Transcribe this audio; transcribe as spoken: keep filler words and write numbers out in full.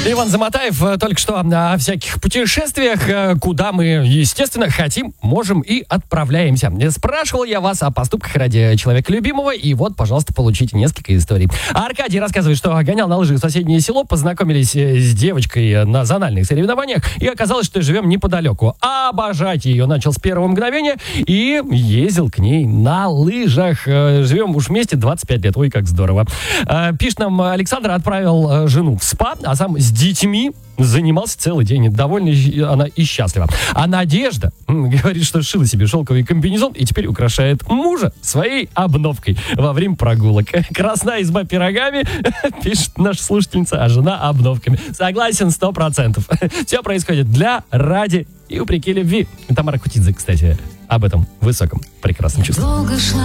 Иван Заматаев только что о всяких путешествиях, куда мы, естественно, хотим, можем и отправляемся. Спрашивал я вас о поступках ради человека любимого, и вот, пожалуйста, получите несколько историй. Аркадий рассказывает, что гонял на лыжи в соседнее село, познакомились с девочкой на зональных соревнованиях, и оказалось, что живем неподалеку. Обожать ее начал с первого мгновения и ездил к ней на лыжах. Живем уж вместе двадцать пять лет. Ой, как здорово. Пишет нам Александр, отправил жену в спа, а сам с детьми занимался целый день. Довольна она и счастлива. А Надежда говорит, что сшила себе шелковый комбинезон и теперь украшает мужа своей обновкой во время прогулок. Красная изба пирогами, пишет наша слушательница, а жена обновками. Согласен, сто процентов. Все происходит для, ради и вопреки любви. Тамара Кутидзе, кстати, об этом высоком прекрасном чувстве.